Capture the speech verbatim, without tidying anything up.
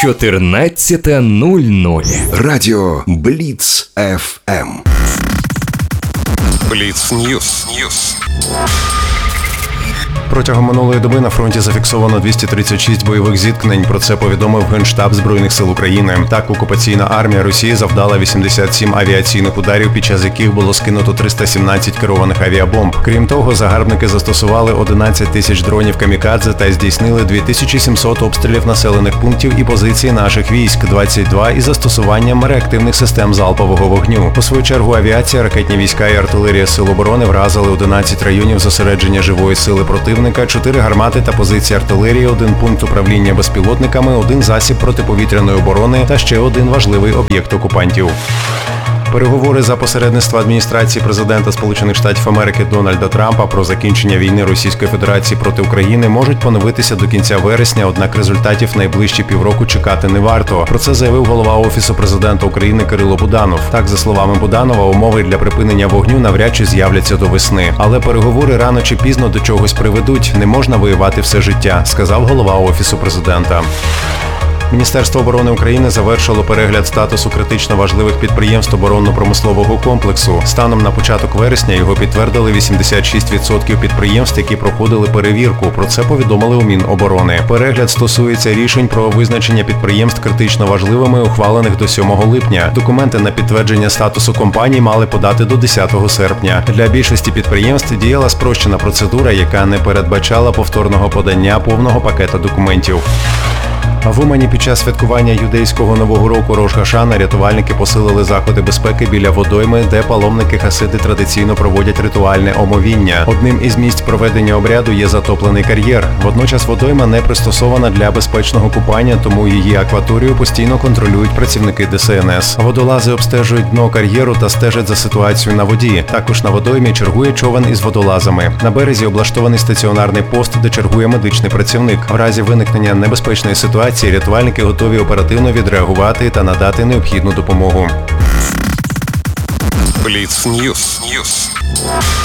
чотирнадцята нуль нуль. Радіо Бліц еф ем. Бліц Ньюс. Ньюс. Протягом минулої доби на фронті зафіксовано двісті тридцять шість бойових зіткнень. Про це повідомив Генштаб Збройних сил України. Так, окупаційна армія Росії завдала вісімдесят сім авіаційних ударів, під час яких було скинуто триста сімнадцять керованих авіабомб. Крім того, загарбники застосували одинадцять тисяч дронів камікадзе та здійснили дві тисячі сімсот обстрілів населених пунктів і позицій наших військ, двадцять два із застосуванням реактивних систем залпового вогню. У свою чергу авіація, ракетні війська і артилерія Сил оборони вразили одинадцять районів зосередження живої сили противника, чотири гармати та позиції артилерії, один пункт управління безпілотниками, один засіб протиповітряної оборони та ще один важливий об'єкт окупантів. Переговори за посередництва адміністрації президента Сполучених Штатів Америки Дональда Трампа про закінчення війни Російської Федерації проти України можуть поновитися до кінця вересня, однак результатів найближчі півроку чекати не варто. Про це заявив голова Офісу президента України Кирило Буданов. Так, за словами Буданова, умови для припинення вогню навряд чи з'являться до весни. Але переговори рано чи пізно до чогось приведуть. Не можна воювати все життя, сказав голова Офісу президента. Міністерство оборони України завершило перегляд статусу критично важливих підприємств оборонно-промислового комплексу. Станом на початок вересня його підтвердили вісімдесят шість відсотків підприємств, які проходили перевірку. Про це повідомили у Міноборони. Перегляд стосується рішень про визначення підприємств критично важливими, ухвалених до сьомого липня. Документи на підтвердження статусу компаній мали подати до десятого серпня. Для більшості підприємств діяла спрощена процедура, яка не передбачала повторного подання повного пакета документів. А в Умані під час святкування юдейського Нового року Рош Гашана рятувальники посилили заходи безпеки біля водойми, де паломники хасиди традиційно проводять ритуальне омовіння. Одним із місць проведення обряду є затоплений кар'єр. Водночас водойма не пристосована для безпечного купання, тому її акваторію постійно контролюють працівники Де Се Ен Ес. Водолази обстежують дно кар'єру та стежать за ситуацією на воді. Також на водоймі чергує човен із водолазами. На березі облаштований стаціонарний пост, де чергує медичний працівник. В разі виникнення небезпечної ситуації рятувальники готові оперативно відреагувати та надати необхідну допомогу. Бліц Ньюс. Ньюс.